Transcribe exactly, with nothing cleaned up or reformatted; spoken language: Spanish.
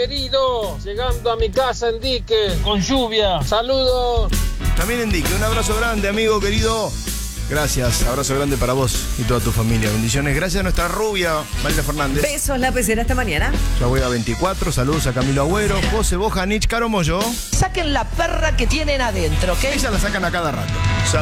Querido, llegando a mi casa en Dique, con lluvia. Saludos. También en Dique, un abrazo grande, amigo querido. Gracias, abrazo grande para vos y toda tu familia. Bendiciones. Gracias a nuestra rubia, María Fernández. Besos, la pecera, esta mañana. Ya voy a veinticuatro. Saludos a Camilo Agüero, José Bojanich, Caro Moyo. Saquen la perra que tienen adentro, ¿ok? Ella la sacan a cada rato.